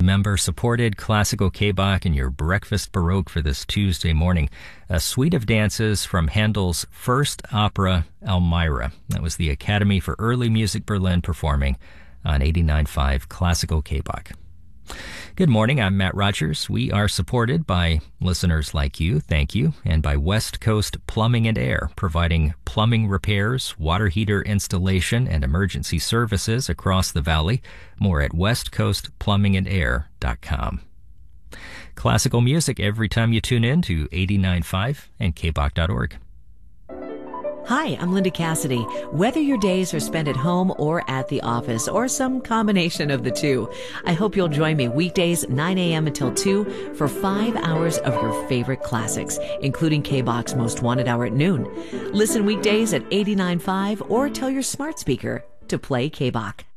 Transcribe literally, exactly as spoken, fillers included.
member-supported classical K-Bach in your breakfast Baroque for this Tuesday morning. A suite of dances from Handel's first opera, Elmira. That was the Academy for Early Music Berlin performing on eighty-nine point five Classical K-Bach. Good morning, I'm Matt Rogers. We are supported by listeners like you, thank you, and by West Coast Plumbing and Air, providing plumbing repairs, water heater installation, and emergency services across the valley. More at west coast plumbing and air dot com. Classical music every time you tune in to eighty-nine point five and k bach dot org. Hi, I'm Linda Cassidy. Whether your days are spent at home or at the office, or some combination of the two, I hope you'll join me weekdays nine a.m. until two for five hours of your favorite classics, including K-Bach's Most Wanted Hour at noon. Listen weekdays at eighty-nine point five or tell your smart speaker to play K-Bach.